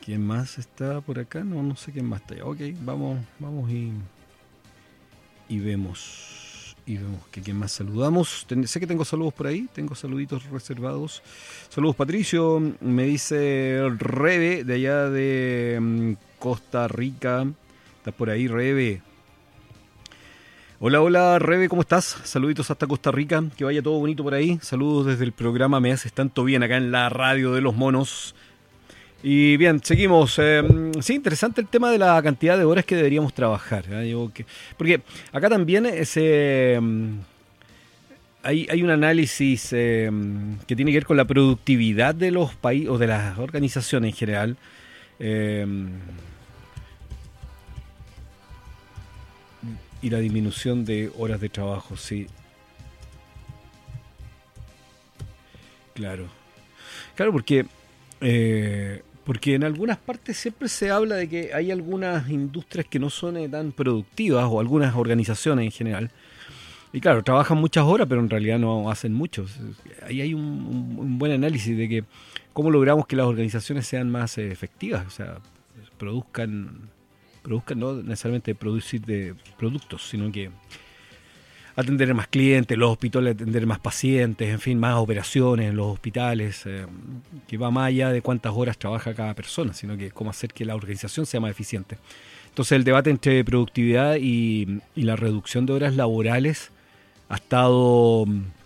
¿Quién más está por acá? No sé quién más está allá. Ok, vamos y vemos. Y vemos que quién más saludamos. Sé que tengo saludos por ahí, tengo saluditos reservados. Saludos, Patricio. Me dice Rebe, de allá de Costa Rica. ¿Estás por ahí, Rebe? Hola, Rebe, ¿cómo estás? Saluditos hasta Costa Rica. Que vaya todo bonito por ahí. Saludos desde el programa Me Haces Tanto Bien, acá en la radio de los monos. Y bien, seguimos. Sí, interesante el tema de la cantidad de horas que deberíamos trabajar. Porque acá también hay un análisis que tiene que ver con la productividad de los países o de las organizaciones en general. Eh, y la disminución de horas de trabajo, sí. Claro. Claro, porque en algunas partes siempre se habla de que hay algunas industrias que no son tan productivas, o algunas organizaciones en general. Y claro, trabajan muchas horas, pero en realidad no hacen mucho. Ahí hay un buen análisis de que cómo logramos que las organizaciones sean más efectivas, o sea, produzcan no necesariamente producir de productos, sino que atender más clientes, los hospitales atender más pacientes, en fin, más operaciones en los hospitales, que va más allá de cuántas horas trabaja cada persona, sino que cómo hacer que la organización sea más eficiente. Entonces el debate entre productividad y la reducción de horas laborales ha estado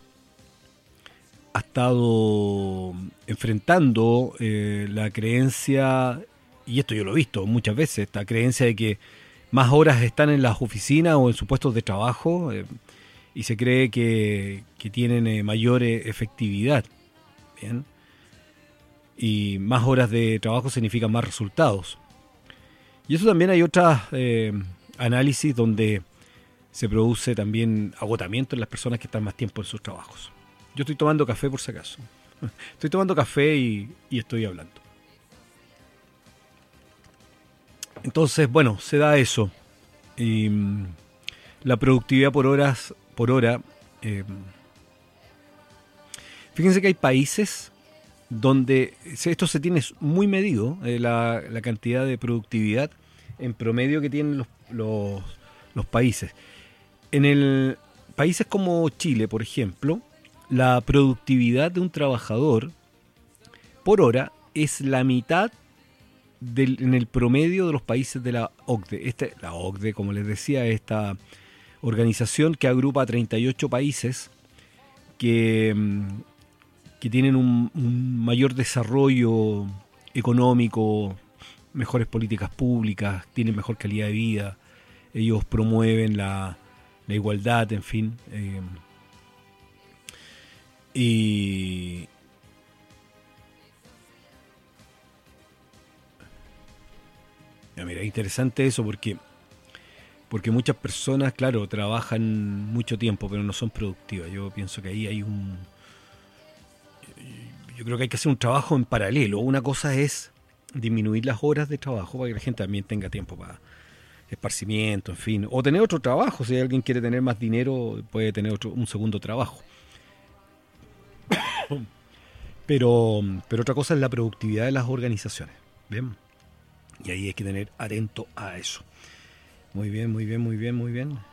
enfrentando la creencia, y esto yo lo he visto muchas veces, esta creencia de que más horas están en las oficinas o en sus puestos de trabajo, y se cree que tienen mayor efectividad. ¿Bien? Y más horas de trabajo significan más resultados. Y eso también hay otros análisis donde se produce también agotamiento en las personas que están más tiempo en sus trabajos. Yo estoy tomando café por si acaso. Estoy tomando café y estoy hablando. Entonces, bueno, se da eso. Y la productividad por hora. Fíjense que hay países donde esto se tiene muy medido, la cantidad de productividad en promedio que tienen los países. En países como Chile, por ejemplo, la productividad de un trabajador por hora es la mitad en el promedio de los países de la OCDE. La OCDE, como les decía, esta organización que agrupa a 38 países que tienen un mayor desarrollo económico, mejores políticas públicas, tienen mejor calidad de vida, ellos promueven la igualdad, en fin. Y mira, es interesante eso porque muchas personas, claro, trabajan mucho tiempo, pero no son productivas. Yo pienso que ahí yo creo que hay que hacer un trabajo en paralelo. Una cosa es disminuir las horas de trabajo para que la gente también tenga tiempo para esparcimiento, en fin, o tener otro trabajo. Si alguien quiere tener más dinero, puede tener un segundo trabajo. Pero otra cosa es la productividad de las organizaciones. ¿Bien? Y ahí hay que tener atento a eso. Muy bien.